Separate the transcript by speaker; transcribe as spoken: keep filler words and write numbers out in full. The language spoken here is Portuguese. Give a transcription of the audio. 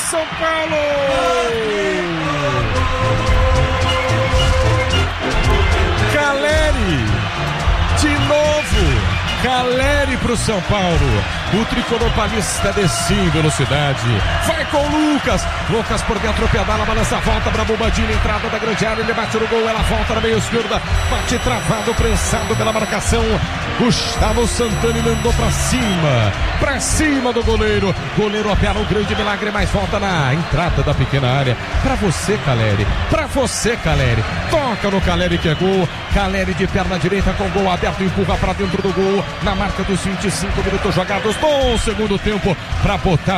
Speaker 1: São Paulo! Caleri, de novo, Caleri pro São Paulo. O tricolor paulista descendo velocidade. Vai com o Lucas. Lucas por dentro, pedala, balança, volta pra Bombadilha, entrada da grande área, ele bate no gol, ela volta na meia esquerda, bate travado, prensado pela marcação. Gustavo Santana mandou pra cima, pra cima do goleiro. Goleiro opera o grande milagre, mas volta na entrada da pequena área. Pra você, Caleri, pra você, Caleri. Toca no Caleri que é gol. Caleri de perna direita com gol aberto, empurra pra dentro do gol. Na marca dos vinte e cinco minutos jogados do segundo tempo, pra botar